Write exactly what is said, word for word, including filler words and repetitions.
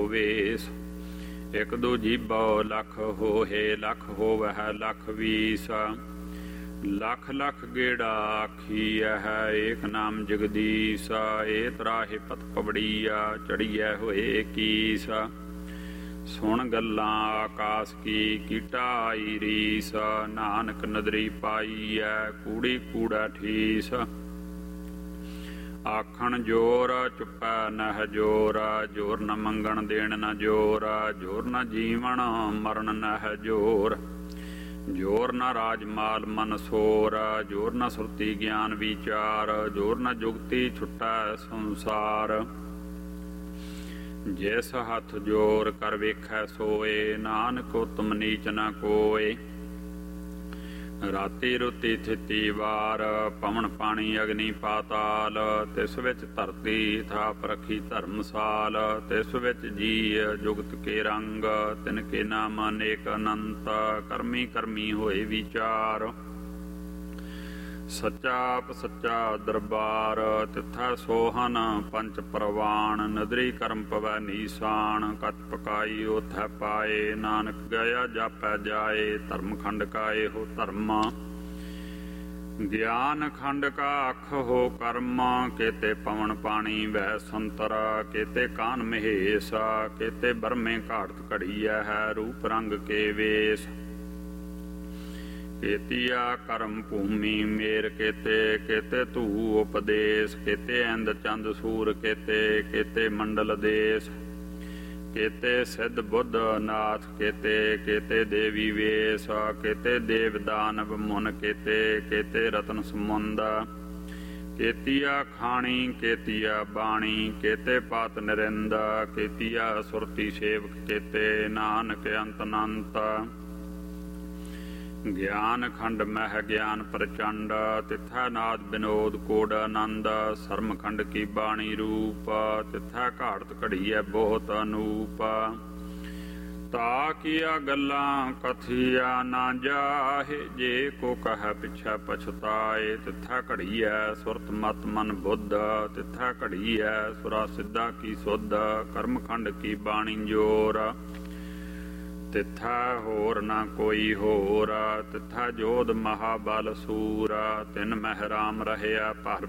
ਵੇਸ। ਇੱਕ ਦੂ ਜੀਬੋ ਲੱਖ ਹੋਏ, ਲੱਖ ਹੋਵਹਿ ਲੱਖ ਵੀਸ। ਲੱਖ ਲੱਖ ਗੇੜਾ ਆਖੀਐ ਹੈ, ਏਕ ਨਾਮ ਜਗਦੀਸ਼। ਏ ਤਰਾਹੇ ਪਤ ਪਵੜੀਆ, ਚੜੀਐ ਹੋਏ ਕੀਸ। ਸੁਣ ਗੱਲਾਂ ਆਕਾਸ ਕੀ, ਕੀਟਾ ਆਈ ਰੀਸ। ਨਾਨਕ ਨਦਰੀ ਪਾਈਐ, ਕੂੜੀ ਕੂੜਾ ਠੀਸ। ਆਖਣ ਜੋਰ, ਚੁੱਪੈ ਨਹਿ ਜੋਰ। ਜੋਰ ਨ ਮੰਗਣ ਦੇਣ ਨ ਜੋਰ। ਜੋਰ ਨ ਜੀਵਨ ਮਰਨ ਨਹਿ ਜੋਰ। ਜੋਰ ਨ ਰਾਜ ਮਾਲ ਮਨ ਸੋਰ। ਜੋਰ ਨ ਸੁਰਤੀ ਗਿਆਨ ਵਿਚਾਰ। ਜੋਰ ਨ ਜੁਗਤੀ ਛੁਟੈ ਸੰਸਾਰ। ਜਿਸ ਹੱਥ ਜੋਰ ਕਰ ਵੇਖੈ ਸੋਏ, ਨਾਨਕ ਉਤਮ ਨੀਚ ਨ ਕੋਏ। ਰਾਤੀ ਰੁਤੀ ਥਿਤੀ ਵਾਰ, ਪਵਨ ਪਾਣੀ ਅਗਨੀ ਪਾਤਾਲ। ਤਿਸ ਵਿੱਚ ਧਰਤੀ ਥਾਪ ਰਖੀ ਧਰਮਸਾਲ। ਤਿਸ ਵਿੱਚ ਜੀ ਜੁਗਤ ਕੇ ਰੰਗ, ਤਿਨ ਕੇ ਨਾਮ ਅਨੇਕ ਅਨੰਤ। ਕਰਮੀ ਕਰਮੀ ਹੋਏ ਵਿਚਾਰ, ਸੱਚਾ ਆਪ ਸੱਚਾ ਦਰਬਾਰ। ਤਿੱਥੈ ਸੋਹਨ ਪੰਚ ਪ੍ਰਵਾਨ, ਨਦਰੀ ਕਰਮ ਪਵੈ ਨੀਸਾਨ। ਕਚ ਪਕਾਈ ਉਥੈ ਪਾਏ, ਨਾਨਕ ਗਿਆ ਜਾਪੈ ਜਾਏ। ਧਰਮ ਖੰਡ ਕਾ ਇਹੋ ਧਰਮ, ਗਿਆਨ ਖੰਡ ਕਾ ਅਖ ਹੋ ਕਰਮ। ਕੇਤੇ ਪਵਨ ਪਾਣੀ ਵਹਿ ਸੰਤਰ, ਕੇਤੇ ਕਾਨ ਮਹੇਸ਼। ਕੇਤੇ ਬਰਮੇ ਘਾੜਤ ਘੜੀਐ ਹੈ, ਰੂਪ ਰੰਗ ਕੇ ਵੇਸ। ਕੇਤੀਆ ਕਰਮ ਭੂਮੀ ਮੇਰ ਕੇਤੇ, ਕੇਤੇ ਧੂ ਉਪਦੇਸ਼। ਕੇਤੇ ਇੰਦ ਚੰਦ ਸੂਰ ਕੇਤੇ, ਕੇਤੇ ਮੰਡਲ ਦੇਸ਼। ਕੇਤੇ ਸਿੱਧ ਬੁੱਧ ਨਾਥ ਕੇਤੇ, ਕੇਤੇ ਦੇਵੀ ਵੇਸ। ਕੇਤੇ ਦੇਵ ਦਾਨਵ ਮੁਨ ਕੇਤੇ, ਕੇਤੇ ਰਤਨ ਸਮੁੰਦ। ਕੇਤੀਆ ਖਾਣੀ ਕੇਤੀਆ ਬਾਣੀ, ਕੇਤੇ ਪਾਤ ਨਿਰਿੰਦ। ਕੇਤੀਆ ਸੁਰਤੀ ਸੇਵਕ ਕੇਤੇ, ਨਾਨਕ ਅੰਤ ਅਨੰਤ। ਗਿਆਨ ਖੰਡ ਮਹਿ ਗਿਆਨ ਪ੍ਰਚੰਡ, ਤਿੱਥੈ ਨਾਦ ਬਿਨੋਦ ਕੋਡ ਆਨੰਦ। ਸਰਮ ਖੰਡ ਕੀ ਬਾਣੀ ਰੂਪ, ਤਿੱਥੈ ਘਾੜਤ ਘੜੀਐ ਬਹੁਤ ਅਨੂਪ। ਤਾ ਕੀਆ ਗੱਲਾਂ ਕਥੀਆ ਨਾ ਜਾਹੇ, ਜੇ ਕੋ ਕਹਿ ਪਿਛੈ ਪਛਤਾਏ। ਤਿੱਥੈ ਘੜੀਐ ਸੁਰਤ ਮਤ ਮਨ ਬੁੱਧ, ਤਿੱਥੈ ਘੜੀਐ ਸੁਰਾ ਸਿੱਧਾ ਕੀ ਸੁਧ। ਕਰਮ ਖੰਡ ਕੀ ਬਾਣੀ ਜੋਰ, ਤਿੱਥੈ ਹੋਰ ਨਾ ਕੋਈ ਹੋਰ। ਤਿੱਥੈ ਜੋਧ ਮਹਾਬਲ ਸੂਰ, ਤਿਨ ਮਹਿ ਰਾਮ ਰਹਿਆ ਭਰ